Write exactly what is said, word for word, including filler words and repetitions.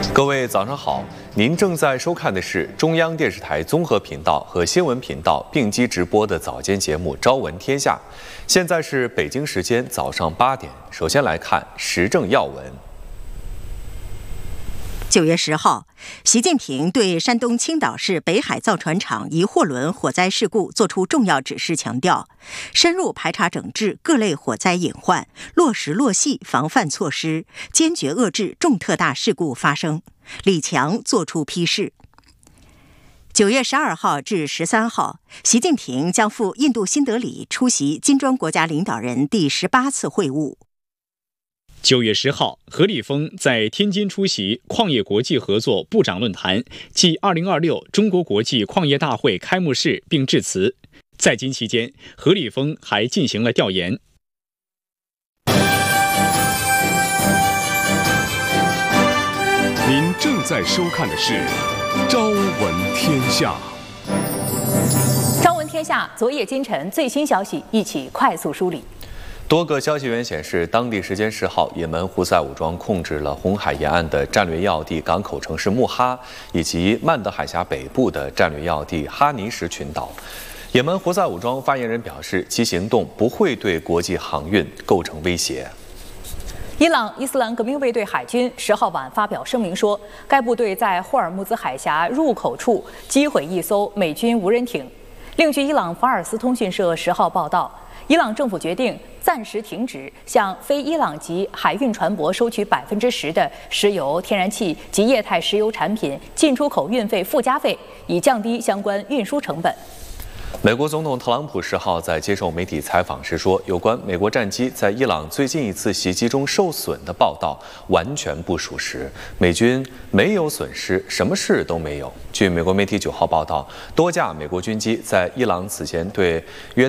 各位早上好，您正在收看的是中央电视台综合频道和新闻频道并机直播的早间节目《朝闻天下》。现在是北京时间早上八点。首先来看时政要闻。 九月十号，习近平对山东青岛市北海造船厂一货轮火灾事故作出重要指示，强调深入排查整治各类火灾隐患，落实落细防范措施，坚决遏制重特大事故发生。李强作出批示。九月十二号至十三号，习近平将赴印度新德里出席金砖国家领导人第十八次会晤。 九月十号，何立峰在天津出席矿业国际合作部长论坛暨二零二六中国国际矿业大会开幕式并致辞。在京期间，何立峰还进行了调研。 您正在收看的是《朝闻天下》。 朝闻天下，昨夜今晨最新消息，一起快速梳理。 多个消息源显示，当地时间十号，也门胡塞武装控制了红海沿岸的战略要地港口城市穆哈，以及曼德海峡北部的战略要地哈尼什群岛。也门胡塞武装发言人表示，其行动不会对国际航运构成威胁。 伊朗伊斯兰革命卫队海军十号晚发表声明说，该部队在霍尔木兹海峡入口处击毁一艘美军无人艇。另据伊朗法尔斯通讯社十号报道，伊朗政府决定暂时停止向非伊朗籍海运船舶收取百分之十的石油、天然气及液态石油产品进出口运费附加费，以降低相关运输成本。 美国总统特朗普十号在接受媒体采访时说，有关美国战机在伊朗最近一次袭击中受损的报道完全不属实，美军没有损失，什么事都没有。据美国媒体九号报道，多架美国军机在伊朗此前对约